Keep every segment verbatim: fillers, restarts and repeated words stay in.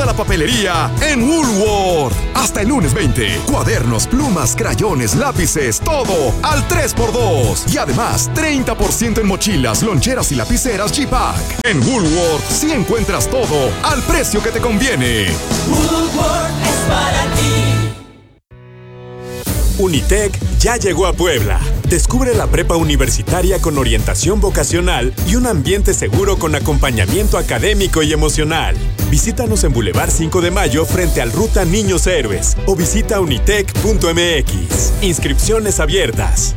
la papelería en Woolworth. Hasta el lunes veinte. Cuadernos, plumas, crayones, lápices, todo al tres por dos. Y además, treinta por ciento en mochilas, loncheras y lapiceras G-Pack. En Woolworth sí encuentras todo al precio que te conviene. Woolworth es para ti. Unitec ya llegó a Puebla. Descubre la prepa universitaria con orientación vocacional y un ambiente seguro con acompañamiento académico y emocional. Visítanos en Boulevard cinco de Mayo frente al Ruta Niños Héroes o visita unitec punto m x. Inscripciones abiertas.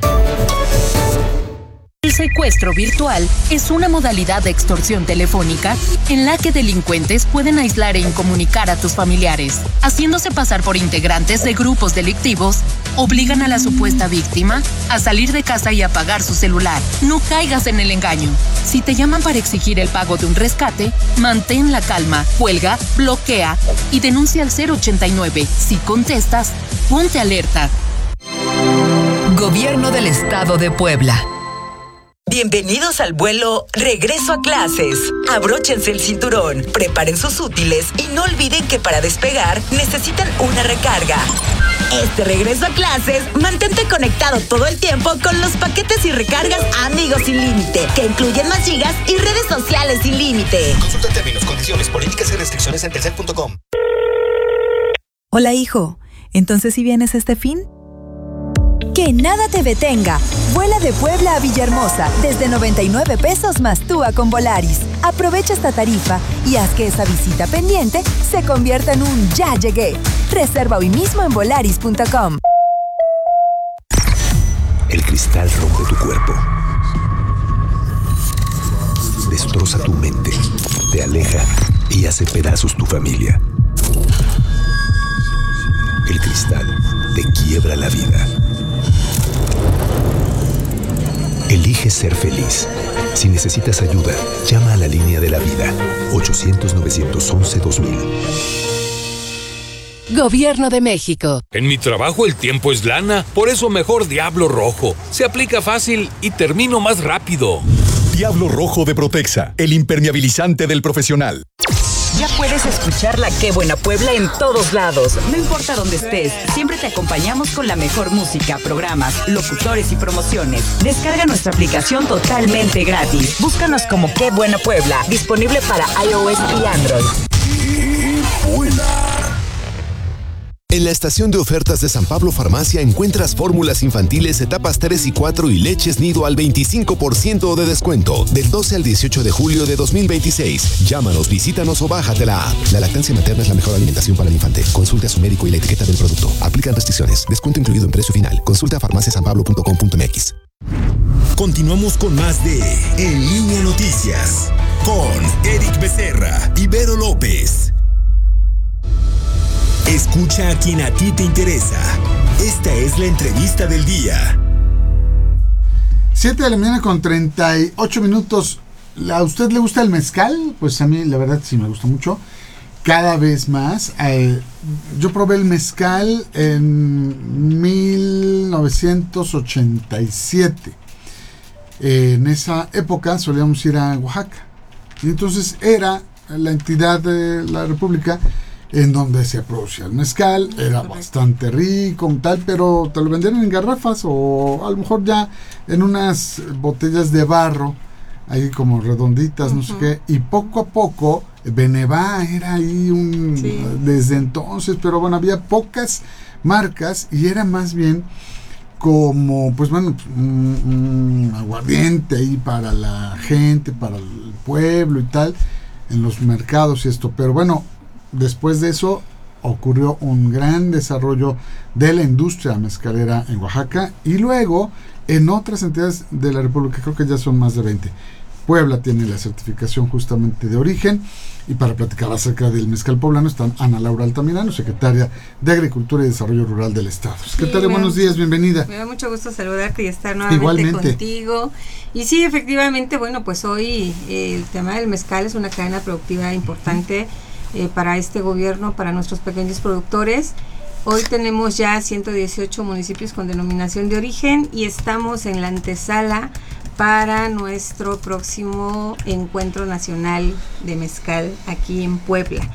El secuestro virtual es una modalidad de extorsión telefónica en la que delincuentes pueden aislar e incomunicar a tus familiares. Haciéndose pasar por integrantes de grupos delictivos, obligan a la supuesta víctima a salir de casa y apagar su celular. No caigas en el engaño. Si te llaman para exigir el pago de un rescate, mantén la calma, cuelga, bloquea y denuncia al cero ochenta y nueve. Si contestas, ponte alerta. Gobierno del Estado de Puebla. Bienvenidos al vuelo Regreso a Clases. Abróchense el cinturón, preparen sus útiles y no olviden que para despegar necesitan una recarga. Este regreso a clases, mantente conectado todo el tiempo con los paquetes y recargas Amigos Sin Límite, que incluyen más gigas y redes sociales sin límite. Consulta términos, condiciones, políticas y restricciones en telcel punto com. Hola, hijo. ¿Entonces si vienes este fin? Que nada te detenga. Vuela de Puebla a Villahermosa desde noventa y nueve pesos más T U A con Volaris. Aprovecha esta tarifa y haz que esa visita pendiente se convierta en un ya llegué. Reserva hoy mismo en volaris punto com. El cristal rompe tu cuerpo. Destroza tu mente. Te aleja y hace pedazos tu familia. El cristal te quiebra la vida. Elige ser feliz. Si necesitas ayuda, llama a la línea de la vida. ochocientos, novecientos once, dos mil. Gobierno de México. En mi trabajo el tiempo es lana, por eso mejor Diablo Rojo. Se aplica fácil y termino más rápido. Diablo Rojo de Protexa, el impermeabilizante del profesional. Ya puedes escuchar la Qué Buena Puebla en todos lados. No importa dónde estés, siempre te acompañamos con la mejor música, programas, locutores y promociones. Descarga nuestra aplicación totalmente gratis. Búscanos como Qué Buena Puebla, disponible para iOS y Android. ¡Qué buena! En la estación de ofertas de San Pablo Farmacia encuentras fórmulas infantiles etapas tres y cuatro y leches nido al veinticinco por ciento de descuento del doce al dieciocho de julio de dos mil veintiséis. Llámanos, visítanos o bájate la app. La lactancia materna es la mejor alimentación para el infante. Consulte a su médico y la etiqueta del producto. Aplican restricciones. Descuento incluido en precio final. Consulta a farmacia san pablo punto com punto m x. Continuamos con más de En Línea Noticias con Eric Becerra y Vero López. Escucha a quien a ti te interesa. Esta es la entrevista del día. siete de la mañana con treinta y ocho minutos. ¿A usted le gusta el mezcal? Pues a mí la verdad sí me gusta mucho. Cada vez más. Eh, yo probé el mezcal en mil novecientos ochenta y siete. Eh, en esa época solíamos ir a Oaxaca. Y entonces era la entidad de la República en donde se producía el mezcal. Era bastante rico tal, pero te lo vendían en garrafas o a lo mejor ya en unas botellas de barro ahí como redonditas, uh-huh. no sé qué, y poco a poco Benevá era ahí un sí. desde entonces, pero bueno, había pocas marcas y era más bien como pues bueno un, un aguardiente ahí para la gente, para el pueblo y tal, en los mercados y esto, pero bueno, después de eso ocurrió un gran desarrollo de la industria mezcalera en Oaxaca y luego en otras entidades de la República, creo que ya son más de veinte. Puebla tiene la certificación justamente de origen, y para platicar acerca del mezcal poblano está Ana Laura Altamirano, secretaria de Agricultura y Desarrollo Rural del Estado. Secretaria, sí, buenos días, bienvenida. Me da mucho gusto saludarte y estar nuevamente Igualmente. contigo. Y sí, efectivamente, bueno, pues hoy eh, el tema del mezcal es una cadena productiva importante eh, para este gobierno, para nuestros pequeños productores. Hoy tenemos ya ciento dieciocho municipios con denominación de origen y estamos en la antesala para nuestro próximo encuentro nacional de mezcal aquí en Puebla,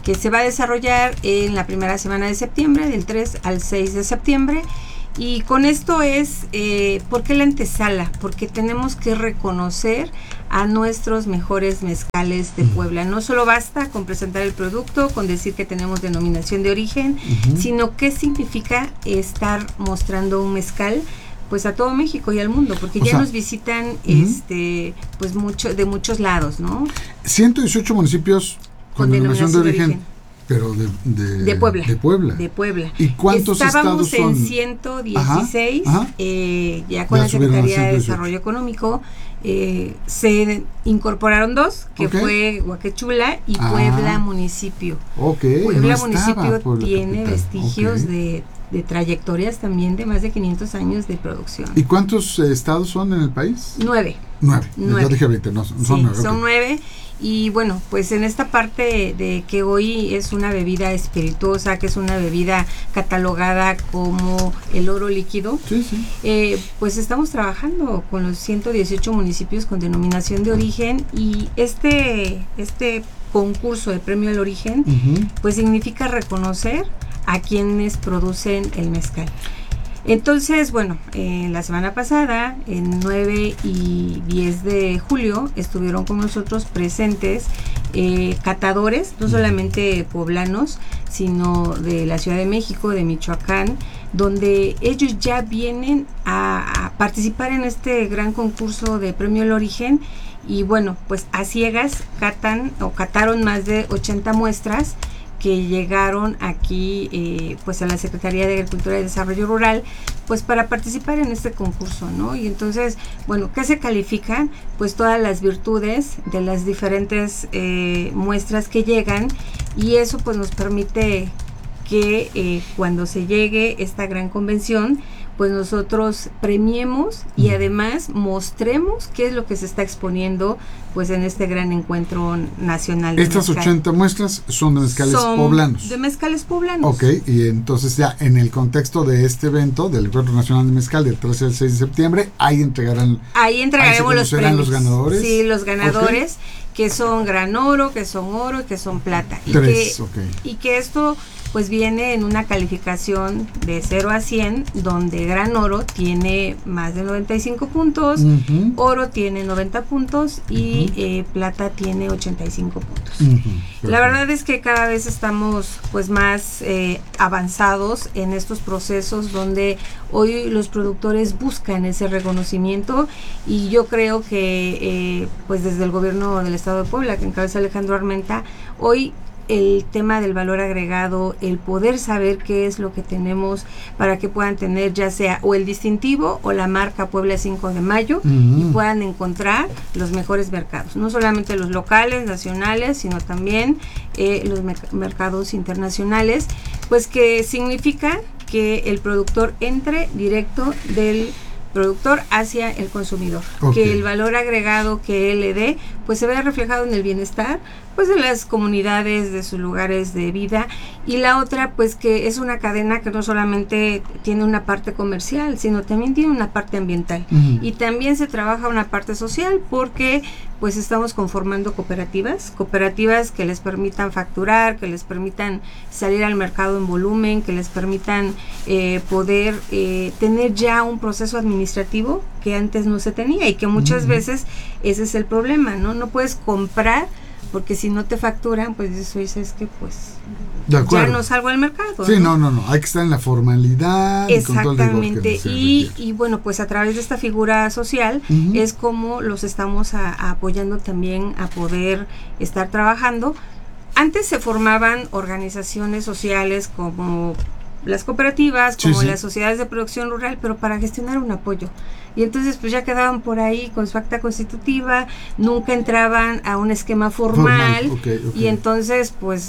que se va a desarrollar en la primera semana de septiembre, del tres al seis de septiembre. Y con esto es, eh, ¿por qué la antesala? Porque tenemos que reconocer a nuestros mejores mezcales de Puebla. No solo basta con presentar el producto, con decir que tenemos denominación de origen, uh-huh. sino qué significa estar mostrando un mezcal pues a todo México y al mundo, porque o ya sea, nos visitan uh-huh. este pues mucho de muchos lados, ¿no? ciento dieciocho municipios con, con denominación, denominación de origen. De origen. Pero de, de, de Puebla. De Puebla. De Puebla. ¿Y cuántos Estábamos estados son? en ciento dieciséis, ajá, ajá. Eh, ya con ya la Secretaría de Desarrollo Económico eh, se incorporaron dos, que okay. fue Huaquechula y ah. Puebla municipio. Okay. Puebla no municipio Puebla tiene capital. vestigios Okay. de, de trayectorias también de más de quinientos años de producción. ¿Y cuántos eh, estados son en el país? Nueve. Nueve. Nueve. Ya dije veinte, no, son sí, nueve. Son okay. nueve. Y bueno, pues en esta parte de que hoy es una bebida espirituosa, que es una bebida catalogada como el oro líquido, sí, sí. Eh, pues estamos trabajando con los ciento dieciocho municipios con denominación de origen, y este, este concurso de premio al origen, uh-huh. pues significa reconocer a quienes producen el mezcal. Entonces, bueno, eh, la semana pasada, en nueve y diez de julio, estuvieron con nosotros presentes eh, catadores, no solamente poblanos, sino de la Ciudad de México, de Michoacán, donde ellos ya vienen a, a participar en este gran concurso de Premio al Origen. Y bueno, pues a ciegas catan o cataron más de ochenta muestras que llegaron aquí eh, pues a la Secretaría de Agricultura y Desarrollo Rural, pues para participar en este concurso, ¿no? Y entonces, bueno, ¿qué se califican? Pues todas las virtudes de las diferentes eh, muestras que llegan, y eso pues nos permite que eh, cuando se llegue esta gran convención, pues nosotros premiemos y además mostremos qué es lo que se está exponiendo pues en este gran encuentro nacional. Estas ochenta muestras son de mezcales son poblanos. De mezcales poblanos. Ok, y entonces ya en el contexto de este evento del Encuentro Nacional de Mezcal del trece al seis de septiembre, ahí entregarán. Ahí entregaremos ahí los premios. Los ganadores. Sí, los ganadores, okay. que son gran oro, que son oro y que son plata. Y Tres, que, okay. y que esto pues viene en una calificación de cero a cien, donde gran oro tiene más de noventa y cinco puntos, uh-huh. oro tiene noventa puntos y uh-huh. eh, plata tiene ochenta y cinco puntos. Uh-huh. La verdad es que cada vez estamos pues más eh, avanzados en estos procesos, donde hoy los productores buscan ese reconocimiento, y yo creo que eh, pues desde el gobierno del estado de Puebla, que encabeza Alejandro Armenta, hoy el tema del valor agregado, el poder saber qué es lo que tenemos para que puedan tener ya sea o el distintivo o la marca Puebla cinco de mayo, uh-huh. y puedan encontrar los mejores mercados, no solamente los locales, nacionales, sino también eh, los me- mercados internacionales, pues que significa que el productor entre directo del productor hacia el consumidor, okay. que el valor agregado que él le dé pues se vea reflejado en el bienestar pues de las comunidades, de sus lugares de vida, y la otra pues que es una cadena que no solamente tiene una parte comercial, sino también tiene una parte ambiental, uh-huh. y también se trabaja una parte social, porque pues estamos conformando cooperativas, cooperativas que les permitan facturar, que les permitan salir al mercado en volumen, que les permitan eh, poder eh, tener ya un proceso administrativo que antes no se tenía, y que muchas uh-huh. veces ese es el problema, ¿no? No puedes comprar, porque si no te facturan, pues eso es que pues ya no salgo al mercado. Sí, no, no, no, hay que estar en la formalidad. Exactamente, y, con y, y bueno, pues a través de esta figura social uh-huh. es como los estamos a, a apoyando también a poder estar trabajando. Antes se formaban organizaciones sociales como las cooperativas, como sí, sí. las sociedades de producción rural, pero para gestionar un apoyo. Y entonces pues ya quedaban por ahí con su acta constitutiva, nunca entraban a un esquema formal, formal. Okay, okay. Y entonces pues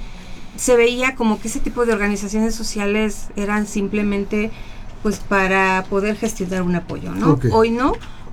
se veía como que ese tipo de organizaciones sociales eran simplemente pues para poder gestionar un apoyo, ¿no? Okay. Hoy no,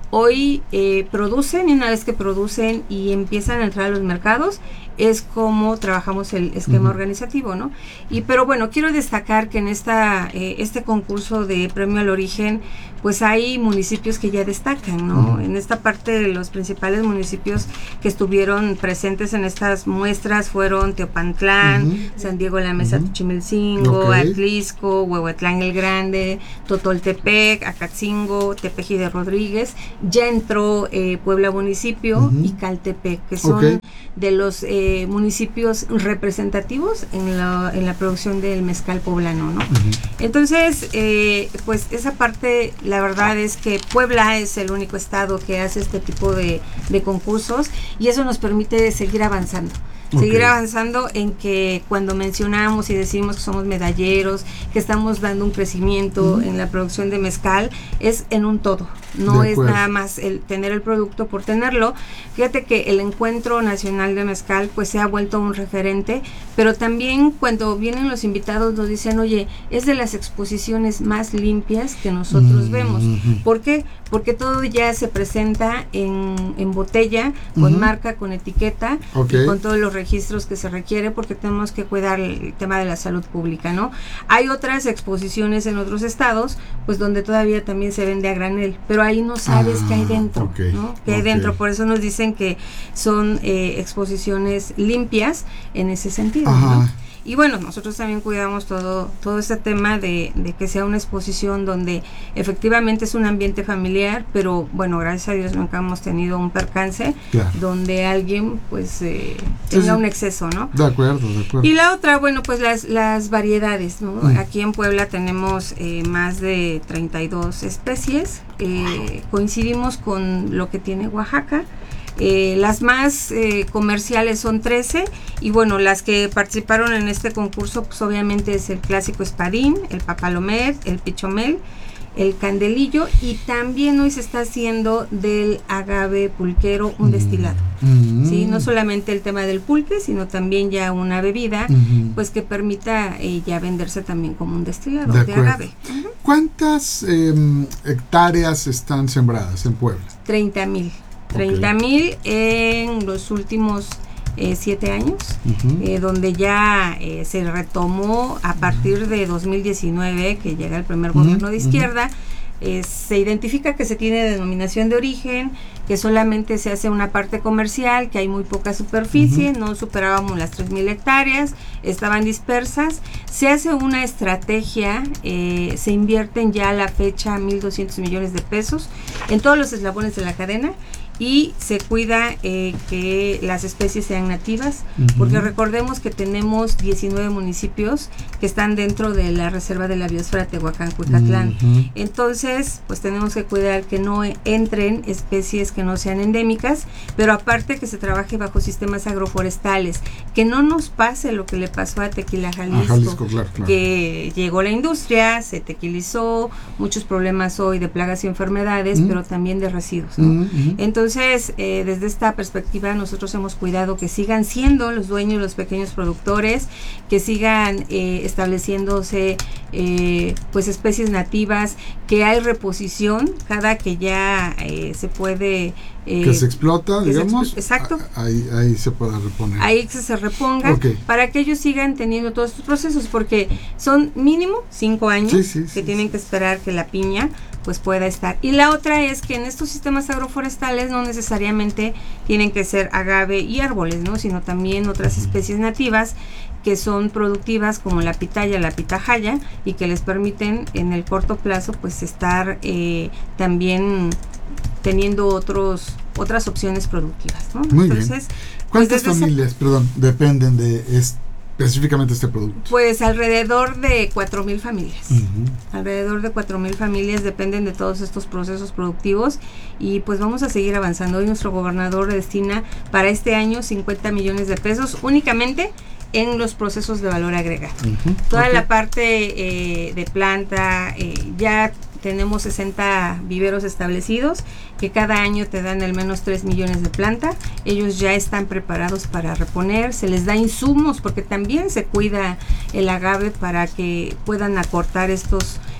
Hoy eh, producen, y una vez que producen y empiezan a entrar a los mercados, es como trabajamos el esquema uh-huh. organizativo, ¿no? Y pero bueno, quiero destacar que en esta eh, este concurso de Premio al Origen, pues hay municipios que ya destacan, ¿no? Uh-huh. En esta parte, los principales municipios que estuvieron presentes en estas muestras fueron Teopantlán, uh-huh. San Diego La Mesa, uh-huh. Chimilcingo, okay. Atlisco, Huehuetlán el Grande, Totoltepec, Acatzingo, Tepeji de Rodríguez. Ya entró eh, Puebla Municipio uh-huh. y Caltepec, que son okay. de los eh, municipios representativos en la, en la producción del mezcal poblano, ¿no? Uh-huh. Entonces, eh, pues esa parte, la verdad es que Puebla es el único estado que hace este tipo de, de concursos, y eso nos permite seguir avanzando. Okay. Seguir avanzando en que cuando mencionamos y decimos que somos medalleros, que estamos dando un crecimiento uh-huh. en la producción de mezcal, es en un todo, no es nada más el tener el producto por tenerlo. Fíjate que el Encuentro Nacional de Mezcal pues se ha vuelto un referente, pero también cuando vienen los invitados nos dicen, oye, es de las exposiciones más limpias que nosotros uh-huh. vemos. ¿Por qué? Porque todo ya se presenta en, en botella, con uh-huh. marca, con etiqueta, okay. y con todos los registros que se requiere, porque tenemos que cuidar el tema de la salud pública, ¿no? Hay otras exposiciones en otros estados, pues donde todavía también se vende a granel, pero ahí no sabes ah, qué hay dentro, okay, ¿no? Qué okay. hay dentro, por eso nos dicen que son eh, exposiciones limpias en ese sentido, ajá. ¿no? Y bueno, nosotros también cuidamos todo todo este tema de, de que sea una exposición donde efectivamente es un ambiente familiar, pero bueno, gracias a Dios nunca hemos tenido un percance claro. donde alguien pues eh, tenga sí, sí. un exceso, ¿no? De acuerdo, de acuerdo. Y la otra, bueno, pues las, las variedades, ¿no? Mm. Aquí en Puebla tenemos eh, más de treinta y dos especies, eh, wow. coincidimos con lo que tiene Oaxaca. Eh, las más eh, comerciales son trece, y bueno, las que participaron en este concurso pues obviamente es el clásico espadín, el papalomet, el pichomel, el candelillo, y también hoy se está haciendo del agave pulquero un mm. destilado, mm. ¿sí? No solamente el tema del pulque, sino también ya una bebida mm. pues que permita eh, ya venderse también como un destilado de, de agave. Uh-huh. ¿Cuántas eh, hectáreas están sembradas en Puebla? treinta mil. treinta mil en los últimos eh, siete años, uh-huh. eh, donde ya eh, se retomó a partir de dos mil diecinueve, que llega el primer uh-huh. gobierno de izquierda. Uh-huh. eh, se identifica que se tiene denominación de origen, que solamente se hace una parte comercial, que hay muy poca superficie, uh-huh. no superábamos las tres mil hectáreas, estaban dispersas. Se hace una estrategia, eh, se invierten ya a la fecha mil doscientos millones de pesos en todos los eslabones de la cadena, y se cuida eh, que las especies sean nativas, uh-huh. porque recordemos que tenemos diecinueve municipios que están dentro de la reserva de la biosfera Tehuacán-Cuicatlán. Uh-huh. Entonces, pues tenemos que cuidar que no entren especies que no sean endémicas, pero aparte que se trabaje bajo sistemas agroforestales, que no nos pase lo que le pasó a Tequila Jalisco, a Jalisco claro, claro. que llegó la industria, se tequilizó, muchos problemas hoy de plagas y enfermedades, uh-huh. pero también de residuos, ¿no? Uh-huh. Entonces, Entonces, eh, desde esta perspectiva nosotros hemos cuidado que sigan siendo los dueños los pequeños productores, que sigan eh, estableciéndose eh, pues especies nativas, que hay reposición cada que ya eh, se puede... Eh, que se explota, que digamos. Se expl- exacto. Ahí, ahí se puede reponer. Ahí que se reponga, okay. para que ellos sigan teniendo todos estos procesos, porque son mínimo cinco años sí, sí, que sí, tienen sí. que esperar que la piña pues pueda estar. Y la otra es que en estos sistemas agroforestales no necesariamente tienen que ser agave y árboles, ¿no? Sino también otras uh-huh. especies nativas que son productivas, como la pitaya, la pitahaya, y que les permiten en el corto plazo pues estar eh, también teniendo otros otras opciones productivas, ¿no? Muy Entonces, bien. ¿Cuántas pues familias, ese, perdón, dependen de este, específicamente este producto? Pues alrededor de cuatro mil familias. Uh-huh. Alrededor de cuatro mil familias dependen de todos estos procesos productivos, y pues vamos a seguir avanzando. Hoy nuestro gobernador destina para este año cincuenta millones de pesos únicamente en los procesos de valor agregado. Uh-huh. Toda okay. la parte eh, de planta, eh, ya tenemos sesenta viveros establecidos que cada año te dan al menos tres millones de planta. Ellos ya están preparados para reponer, se les da insumos porque también se cuida el agave para que puedan acortar estos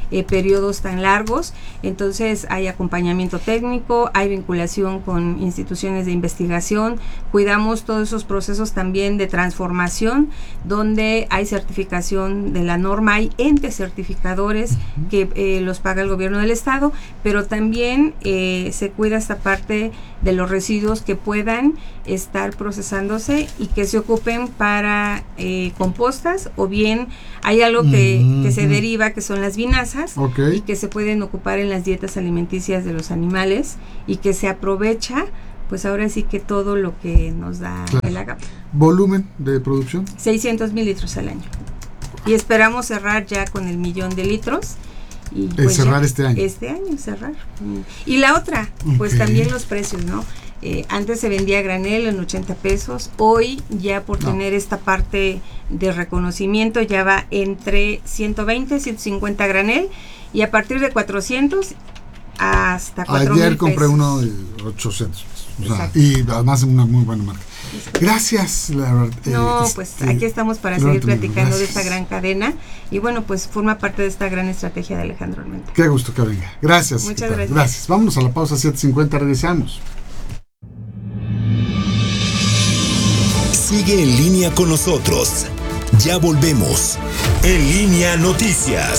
eh, periodos tan largos. Entonces hay acompañamiento técnico, hay vinculación con instituciones de investigación, cuidamos todos esos procesos también de transformación, donde hay certificación de la norma, hay entes certificadores uh-huh. que eh, los paga el gobierno del estado, pero también eh, se cuida esta parte de los residuos que puedan estar procesándose y que se ocupen para eh, compostas, o bien hay algo que, uh-huh. que se deriva, que son las vinazas, okay. y que se pueden ocupar en las dietas alimenticias de los animales, y que se aprovecha, pues ahora sí que todo lo que nos da claro. el agave. ¿Volumen de producción? seiscientos mil litros al año. Y esperamos cerrar ya con el millón de litros. Y pues cerrar ya, este año. Este año, cerrar. Y la otra, pues okay. también los precios, ¿no? Eh, antes se vendía a granel en ochenta pesos, hoy ya por no. tener esta parte de reconocimiento ya va entre ciento veinte, ciento cincuenta granel, y a partir de cuatrocientos hasta cuatro mil pesos. Ayer compré uno de ochocientos. O sea, y además es una muy buena marca. Gracias, la verdad. No, este, pues aquí estamos para seguir platicando gracias. de esta gran cadena, y bueno, pues forma parte de esta gran estrategia de Alejandro Armenta. Qué gusto que venga. Gracias. Muchas gracias. Gracias. Vámonos a la pausa siete cincuenta, regresamos. Sigue en línea con nosotros. Ya volvemos. En Línea Noticias.